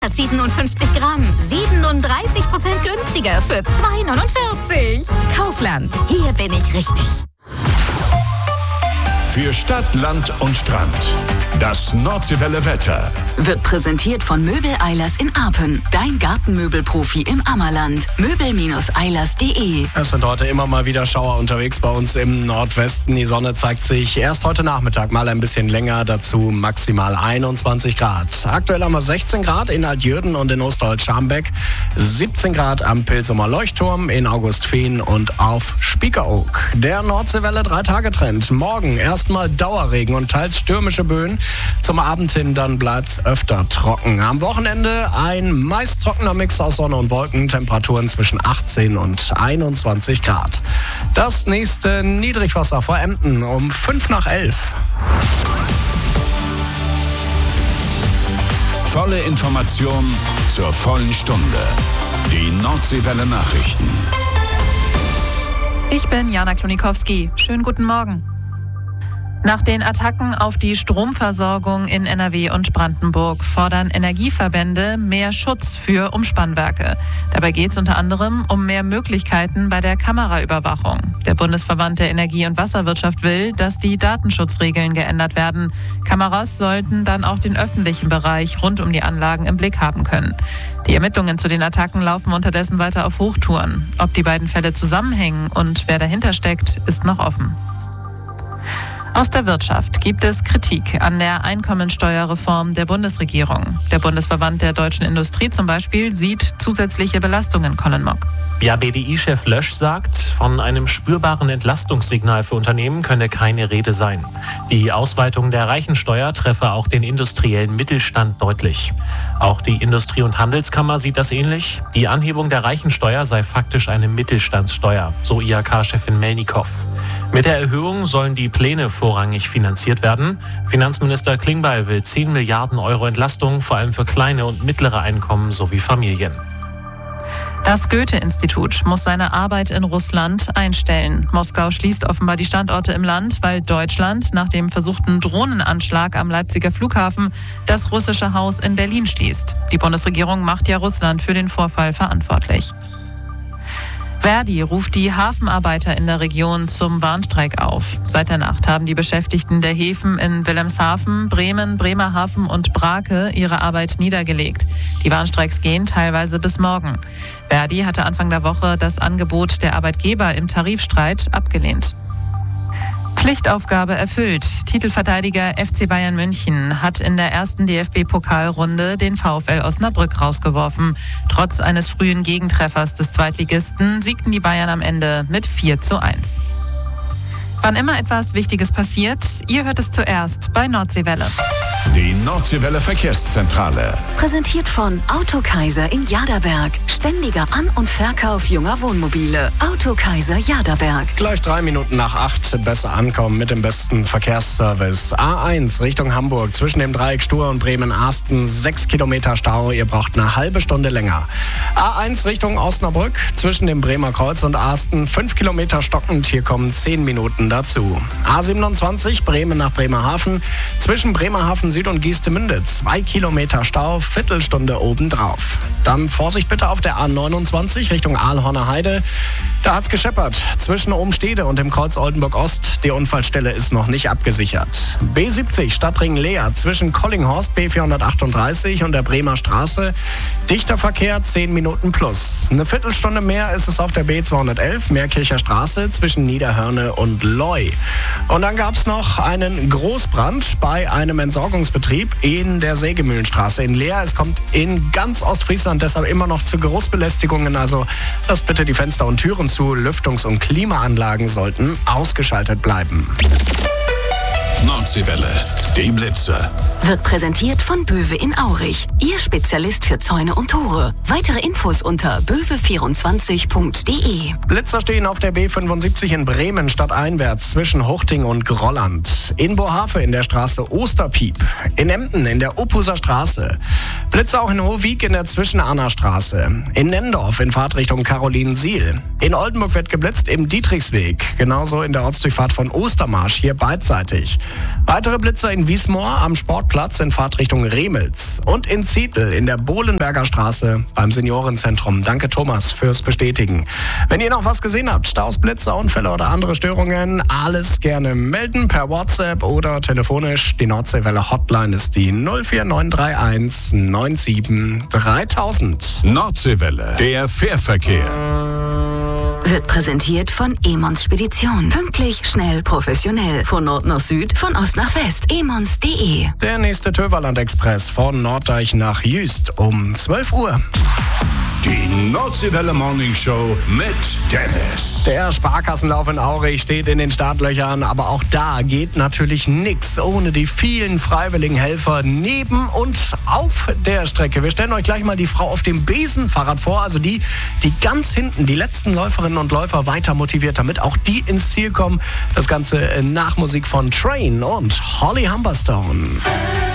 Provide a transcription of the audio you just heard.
57 Gramm, 37% günstiger für 2,49 €. Kaufland, hier bin ich richtig. Für Stadt, Land und Strand. Das Nordseewelle Wetter wird präsentiert von Möbel Eilers in Apen. Dein Gartenmöbelprofi im Ammerland. Möbel-eilers.de. Es sind heute immer mal wieder Schauer unterwegs bei uns im Nordwesten. Die Sonne zeigt sich erst heute Nachmittag mal ein bisschen länger. Dazu maximal 21 Grad. Aktuell haben wir 16 Grad in Altjürden und in Osterholz-Scharmbeck. 17 Grad am Pilsumer Leuchtturm, in Augustfehn und auf Spiekeroog. Der Nordseewelle 3-Tage-Trend. Morgen erstmal Dauerregen und teils stürmische Böen. Zum Abend hin dann bleibt's öfter trocken. Am Wochenende ein meist trockener Mix aus Sonne und Wolken. Temperaturen zwischen 18 und 21 Grad. Das nächste Niedrigwasser vor Emden um 11:05. Volle Information zur vollen Stunde. Die Nordseewelle Nachrichten. Ich bin Jana Klonikowski. Schönen guten Morgen. Nach den Attacken auf die Stromversorgung in NRW und Brandenburg fordern Energieverbände mehr Schutz für Umspannwerke. Dabei geht es unter anderem um mehr Möglichkeiten bei der Kameraüberwachung. Der Bundesverband der Energie- und Wasserwirtschaft will, dass die Datenschutzregeln geändert werden. Kameras sollten dann auch den öffentlichen Bereich rund um die Anlagen im Blick haben können. Die Ermittlungen zu den Attacken laufen unterdessen weiter auf Hochtouren. Ob die beiden Fälle zusammenhängen und wer dahinter steckt, ist noch offen. Aus der Wirtschaft gibt es Kritik an der Einkommensteuerreform der Bundesregierung. Der Bundesverband der deutschen Industrie zum Beispiel sieht zusätzliche Belastungen, Colin Mock. Ja, BDI-Chef Lösch sagt, von einem spürbaren Entlastungssignal für Unternehmen könne keine Rede sein. Die Ausweitung der Reichensteuer treffe auch den industriellen Mittelstand deutlich. Auch die Industrie- und Handelskammer sieht das ähnlich. Die Anhebung der Reichensteuer sei faktisch eine Mittelstandssteuer, so IHK-Chefin Melnikow. Mit der Erhöhung sollen die Pläne vorrangig finanziert werden. Finanzminister Klingbeil will 10 Milliarden Euro Entlastung, vor allem für kleine und mittlere Einkommen sowie Familien. Das Goethe-Institut muss seine Arbeit in Russland einstellen. Moskau schließt offenbar die Standorte im Land, weil Deutschland nach dem versuchten Drohnenanschlag am Leipziger Flughafen das russische Haus in Berlin schließt. Die Bundesregierung macht ja Russland für den Vorfall verantwortlich. Verdi ruft die Hafenarbeiter in der Region zum Warnstreik auf. Seit der Nacht haben die Beschäftigten der Häfen in Wilhelmshaven, Bremen, Bremerhaven und Brake ihre Arbeit niedergelegt. Die Warnstreiks gehen teilweise bis morgen. Verdi hatte Anfang der Woche das Angebot der Arbeitgeber im Tarifstreit abgelehnt. Pflichtaufgabe erfüllt. Titelverteidiger FC Bayern München hat in der ersten DFB-Pokalrunde den VfL Osnabrück rausgeworfen. Trotz eines frühen Gegentreffers des Zweitligisten siegten die Bayern am Ende mit 4:1. Wann immer etwas Wichtiges passiert, ihr hört es zuerst bei Nordseewelle. Die Nordseewelle Verkehrszentrale. Präsentiert von Autokaiser in Jaderberg. Ständiger An- und Verkauf junger Wohnmobile. Autokaiser Jaderberg. Gleich 8:03. Besser ankommen mit dem besten Verkehrsservice. A1 Richtung Hamburg zwischen dem Dreieck Stur und Bremen-Arsten 6 Kilometer Stau. Ihr braucht eine halbe Stunde länger. A1 Richtung Osnabrück zwischen dem Bremer Kreuz und Arsten 5 Kilometer stockend. Hier kommen 10 Minuten dazu. A27 Bremen nach Bremerhaven zwischen Bremerhaven Süd und Giestemünde 2 Kilometer Stau, Viertelstunde obendrauf. Dann Vorsicht bitte auf der A29 Richtung Aalhorner Heide. Da hat's gescheppert zwischen Obenstede und dem Kreuz Oldenburg Ost. Die Unfallstelle ist noch nicht abgesichert. B70 Stadtring Leer zwischen Collinghorst B438 und der Bremer Straße. Dichter Verkehr 10 Minuten plus. Eine Viertelstunde mehr ist es auf der B211 Meerkircher Straße zwischen Niederhörne und Loi. Und dann gab's noch einen Großbrand bei einem Entsorgungsbetrieb in der Sägemühlenstraße in Leer. Es kommt in ganz Ostfriesland deshalb immer noch zu Geruchsbelästigungen. Also lasst bitte die Fenster und Türen zu. Lüftungs- und Klimaanlagen sollten ausgeschaltet bleiben. Nordseewelle, die Blitzer. Wird präsentiert von Böwe in Aurich. Ihr Spezialist für Zäune und Tore. Weitere Infos unter böwe24.de. Blitzer stehen auf der B75 in Bremen stadteinwärts zwischen Huchting und Grolland. In Bohave in der Straße Osterpiep. In Emden in der Oppuser Straße. Blitzer auch in Hohwig in der Zwischen-Anna-Straße. In Nendorf in Fahrtrichtung Carolinensiel. In Oldenburg wird geblitzt im Dietrichsweg. Genauso in der Ortsdurchfahrt von Ostermarsch hier beidseitig. Weitere Blitzer in Wiesmoor am Sportplatz in Fahrtrichtung Remels und in Zietl in der Bohlenberger Straße beim Seniorenzentrum. Danke Thomas fürs Bestätigen. Wenn ihr noch was gesehen habt, Staus, Blitzer, Unfälle oder andere Störungen, alles gerne melden per WhatsApp oder telefonisch. Die Nordseewelle Hotline ist die 04931 97 3000. Nordseewelle, der Fährverkehr. Wird präsentiert von Emons Spedition. Pünktlich, schnell, professionell. Von Nord nach Süd, von Ost nach West. emons.de. Der nächste Töverland-Express von Norddeich nach Jüst um 12 Uhr. Die Nordseewelle Morning Show mit Dennis. Der Sparkassenlauf in Aurich steht in den Startlöchern, aber auch da geht natürlich nichts ohne die vielen freiwilligen Helfer neben und auf der Strecke. Wir stellen euch gleich mal die Frau auf dem Besenfahrrad vor, also die ganz hinten, die letzten Läuferinnen und Läufer weiter motiviert, damit auch die ins Ziel kommen. Das Ganze nach Musik von Train und Holly Humberstone.